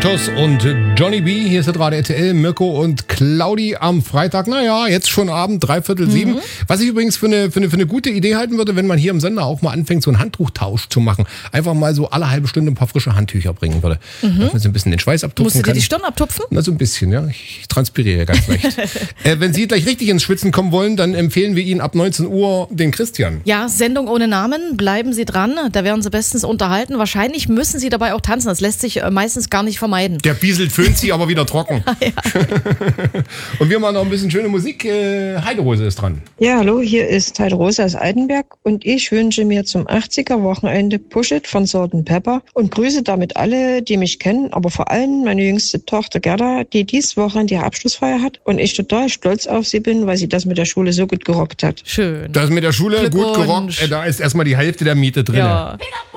Stratos und Johnny B. Hier ist das Radio RTL, Mirko und Claudi am Freitag. Naja, jetzt schon Abend, 6:45. Was ich übrigens für eine gute Idee halten würde, wenn man hier im Sender auch mal anfängt, so einen Handtuchtausch zu machen. Einfach mal so alle halbe Stunde ein paar frische Handtücher bringen würde. Dass man so ein bisschen den Schweiß abtupfen Musst du dir kann. die Stirn abtupfen? Na, so ein bisschen, ja. Ich transpiriere ganz leicht. Wenn Sie gleich richtig ins Schwitzen kommen wollen, dann empfehlen wir Ihnen ab 19 Uhr den Christian. Ja, Sendung ohne Namen. Bleiben Sie dran. Da werden Sie bestens unterhalten. Wahrscheinlich müssen Sie dabei auch tanzen. Das lässt sich meistens gar nicht vermeiden. Der bieselt, föhnt Sie aber wieder trocken. Ja. Und wir machen noch ein bisschen schöne Musik. Heiderose ist dran. Ja, hallo, hier ist Heiderose aus Altenberg und ich wünsche mir zum 80er-Wochenende Push It von Salt & Pepper und grüße damit alle, die mich kennen, aber vor allem meine jüngste Tochter Gerda, die dies Wochenende ihre Abschlussfeier hat und ich total stolz auf sie bin, weil sie das mit der Schule so gut gerockt hat. Schön. Das mit der Schule gut gerockt. Da ist erstmal die Hälfte der Miete drin. Ja.